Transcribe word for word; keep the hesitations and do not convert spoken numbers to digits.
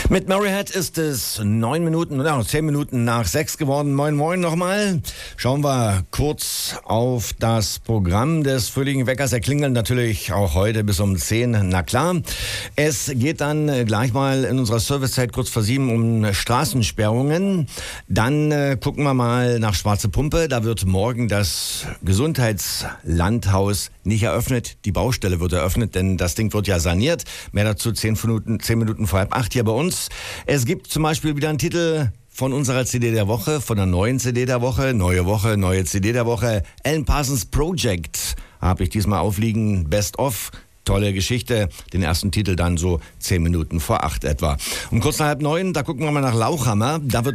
Mit Maryhead ist es neun Minuten, ja, zehn Minuten nach sechs geworden. Moin, moin nochmal. Schauen wir kurz auf das Programm des fröhlichen Weckers. Er klingelt natürlich auch heute bis um zehn, na klar. Es geht dann gleich mal in unserer Servicezeit kurz vor sieben um Straßensperrungen. Dann äh, gucken wir mal nach Schwarze Pumpe. Da wird morgen das Gesundheitslandhaus nicht eröffnet. Die Baustelle wird eröffnet, denn das Ding wird ja saniert. Mehr dazu zehn Minuten, zehn Minuten vor halb acht hier bei uns. Es gibt zum Beispiel wieder einen Titel von unserer C D der Woche, von der neuen C D der Woche. Neue Woche, neue C D der Woche. Alan Parsons Project habe ich diesmal aufliegen. Best of. Tolle Geschichte. Den ersten Titel dann so zehn Minuten vor acht etwa. Um kurz nach halb neun, da gucken wir mal nach Lauchhammer. Da wird